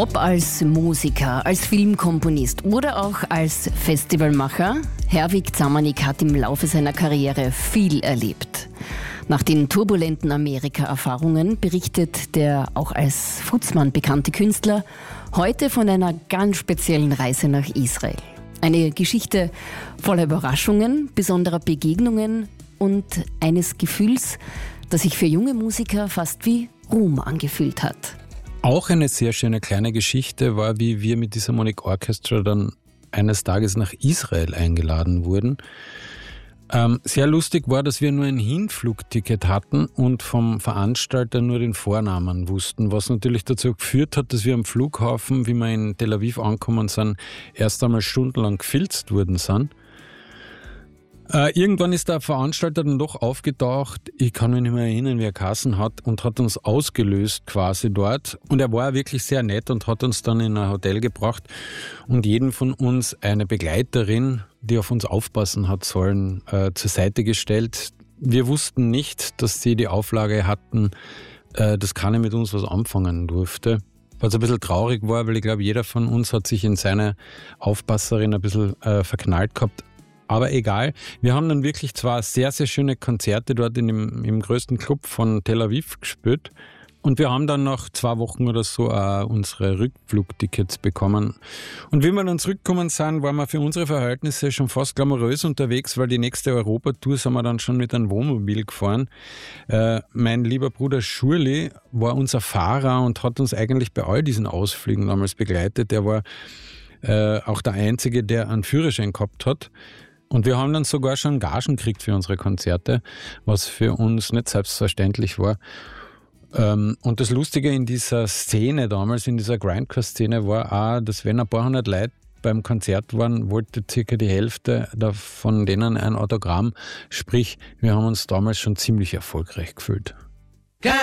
Ob als Musiker, als Filmkomponist oder auch als Festivalmacher, Herwig Zamanek hat im Laufe seiner Karriere viel erlebt. Nach den turbulenten Amerika-Erfahrungen berichtet der auch als Futzmann bekannte Künstler heute von einer ganz speziellen Reise nach Israel. Eine Geschichte voller Überraschungen, besonderer Begegnungen und eines Gefühls, das sich für junge Musiker fast wie Ruhm angefühlt hat. Auch eine sehr schöne kleine Geschichte war, wie wir mit dieser Harmonic Orchestra dann eines Tages nach Israel eingeladen wurden. Sehr lustig war, dass wir nur ein Hinflugticket hatten und vom Veranstalter nur den Vornamen wussten, was natürlich dazu geführt hat, dass wir am Flughafen, wie wir in Tel Aviv angekommen sind, erst einmal stundenlang gefilzt worden sind. Irgendwann ist der Veranstalter dann doch aufgetaucht, ich kann mich nicht mehr erinnern, wie er geheißen hat, und hat uns ausgelöst quasi dort. Und er war wirklich sehr nett und hat uns dann in ein Hotel gebracht und jeden von uns eine Begleiterin, die auf uns aufpassen hat sollen, zur Seite gestellt. Wir wussten nicht, dass sie die Auflage hatten, dass keiner mit uns was anfangen durfte. Was ein bisschen traurig war, weil ich glaube, jeder von uns hat sich in seine Aufpasserin ein bisschen verknallt gehabt. Aber egal, wir haben dann wirklich zwei sehr, sehr schöne Konzerte dort im größten Club von Tel Aviv gespielt. Und wir haben dann nach 2 Wochen oder so auch unsere Rückflugtickets bekommen. Und wie wir dann zurückgekommen sind, waren wir für unsere Verhältnisse schon fast glamourös unterwegs, weil die nächste Europatour sind wir dann schon mit einem Wohnmobil gefahren. Mein lieber Bruder Schurli war unser Fahrer und hat uns eigentlich bei all diesen Ausflügen damals begleitet. Der war auch der Einzige, der einen Führerschein gehabt hat. Und wir haben dann sogar schon Gagen gekriegt für unsere Konzerte, was für uns nicht selbstverständlich war. Und das Lustige in dieser Szene damals, in dieser Grindcore-Szene, war auch, dass wenn ein paar hundert Leute beim Konzert waren, wollte circa die Hälfte von denen ein Autogramm. Sprich, wir haben uns damals schon ziemlich erfolgreich gefühlt.